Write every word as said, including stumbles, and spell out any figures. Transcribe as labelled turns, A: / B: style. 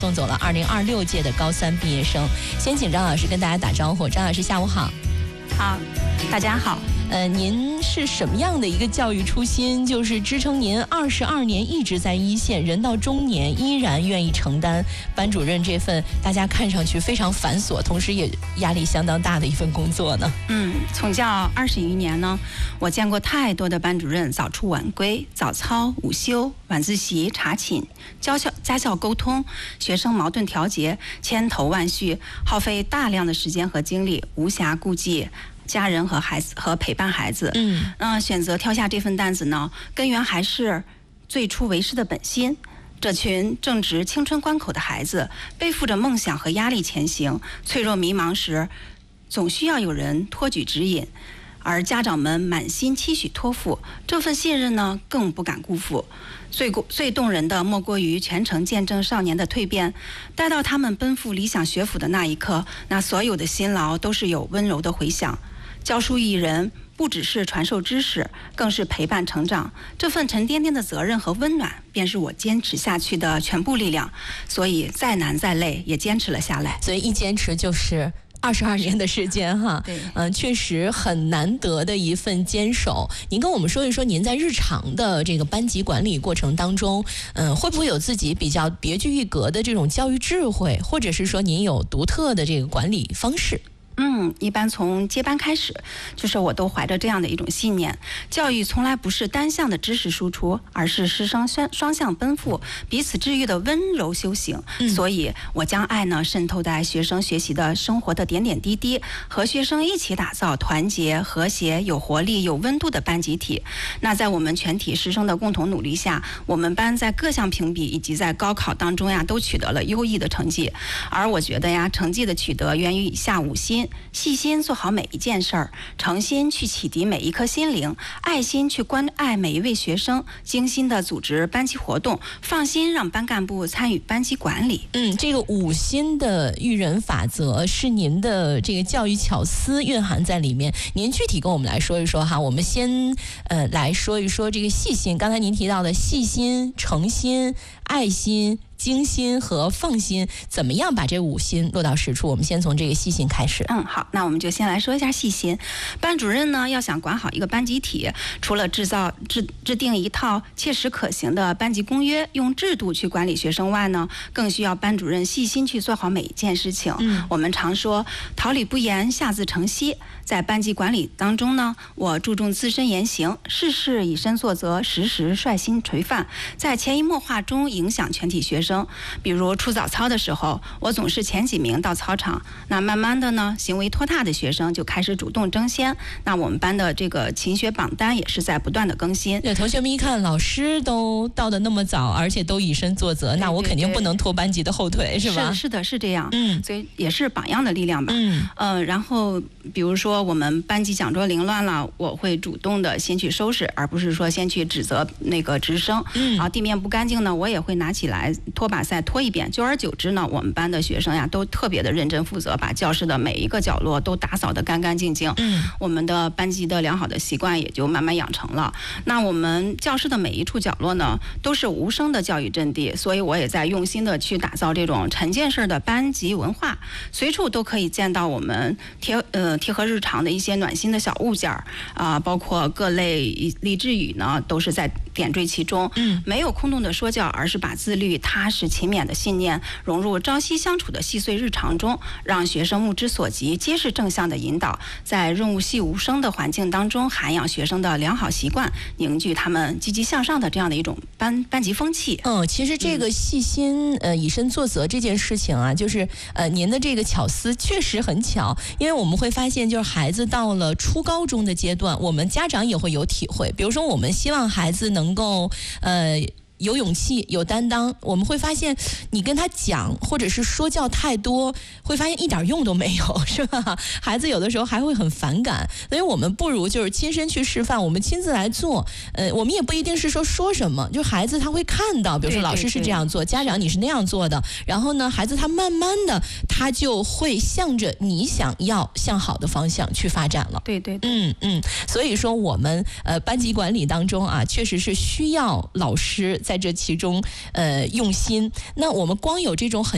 A: 送走了二零二六届的高三毕业生。先请张老师跟大家打招呼。张老师，下午好。
B: 好，大家好。
A: 呃，您是什么样的一个教育初心，就是支撑您二十二年一直在一线，人到中年依然愿意承担班主任这份大家看上去非常繁琐，同时也压力相当大的一份工作呢？
B: 嗯，从教二十余年呢，我见过太多的班主任早出晚归、早操、午休、晚自习、查寝、教校家校沟通、学生矛盾调节，千头万绪，耗费大量的时间和精力，无暇顾及家人和孩子和陪伴孩子。
A: 嗯，
B: 那、呃、选择挑下这份担子呢，根源还是最初为师的本心。这群正值青春关口的孩子，背负着梦想和压力前行，脆弱迷茫时，总需要有人托举指引。而家长们满心期许托付，这份信任呢，更不敢辜负。最最动人的莫过于全程见证少年的蜕变，待到他们奔赴理想学府的那一刻，那所有的辛劳都是有温柔的回响。教书育人不只是传授知识，更是陪伴成长。这份沉甸甸的责任和温暖，便是我坚持下去的全部力量。所以再难再累，也坚持了下来。
A: 所以一坚持就是二十二年的时间哈，
B: 对，
A: 嗯、呃，确实很难得的一份坚守。您跟我们说一说，您在日常的这个班级管理过程当中，嗯、呃，会不会有自己比较别具一格的这种教育智慧，或者是说您有独特的这个管理方式？
B: 嗯，一般从接班开始，就是我都怀着这样的一种信念：教育从来不是单向的知识输出，而是师生双向奔赴、彼此治愈的温柔修行。嗯、所以，我将爱呢渗透在学生学习的生活的点点滴滴，和学生一起打造团结、和谐、有活力、有温度的班集体。那在我们全体师生的共同努力下，我们班在各项评比以及在高考当中呀，都取得了优异的成绩。而我觉得呀，成绩的取得源于以下五心。细心做好每一件事儿，诚心去启迪每一颗心灵，爱心去关爱每一位学生，精心的组织班级活动，放心让班干部参与班级管理。
A: 嗯，这个五心的育人法则是您的这个教育巧思蕴含在里面。您具体跟我们来说一说哈。我们先呃来说一说这个细心。刚才您提到的细心、诚心、爱心、精心和放心，怎么样把这五心落到实处？我们先从这个细心开始。
B: 嗯，好，那我们就先来说一下细心。班主任呢，要想管好一个班集体，除了制造制制定一套切实可行的班级公约，用制度去管理学生外呢，更需要班主任细心去做好每一件事情。嗯，我们常说桃李不言，下自成蹊。在班级管理当中呢，我注重自身言行，事事以身作则，时时率先垂范，在潜移默化中影响全体学生。比如出早操的时候，我总是前几名到操场，那慢慢的呢，行为拖沓的学生就开始主动争先。那我们班的这个勤学榜单也是在不断的更新。
A: 对，同学们一看老师都到的那么早，而且都以身作则，那我肯定不能拖班级的后腿，是吧？
B: 是是的，是这样。
A: 嗯，
B: 所以也是榜样的力量吧。
A: 嗯，
B: 呃，然后比如说我们班级讲桌凌乱了，我会主动的先去收拾，而不是说先去指责那个值生。嗯，然后地面不干净呢，我也会拿起来拖把再拖一遍。久而久之呢，我们班的学生呀都特别的认真负责，把教室的每一个角落都打扫得干干净净。嗯，我们的班级的良好的习惯也就慢慢养成了。那我们教室的每一处角落呢，都是无声的教育阵地，所以我也在用心的去打造这种沉浸式的班级文化，随处都可以见到我们贴呃贴合日常的一些暖心的小物件儿啊、呃，包括各类励志语呢，都是在点缀其中。嗯，没有空洞的说教，而是把自律、踏实、勤勉的信念融入朝夕相处的细碎日常中，让学生目之所及，皆是正向的引导，在润物细无声的环境当中涵养学生的良好习惯，凝聚他们积极向上的这样的一种班班级风气。
A: 嗯，其实这个细心、呃以身作则这件事情啊，就是呃您的这个巧思确实很巧，因为我们会发现，就是孩子到了初高中的阶段，我们家长也会有体会。比如说，我们希望孩子能够呃。有勇气、有担当，我们会发现你跟他讲或者是说教太多，会发现一点用都没有，是吧？孩子有的时候还会很反感，所以我们不如就是亲身去示范，我们亲自来做。呃，我们也不一定是说说什么，就孩子他会看到，比如说老师是这样做，家长你是那样做的，然后呢，孩子他慢慢的他就会向着你想要向好的方向去发展了。
B: 对对对，
A: 嗯嗯，所以说我们呃班级管理当中啊，确实是需要老师在这其中呃用心。那我们光有这种很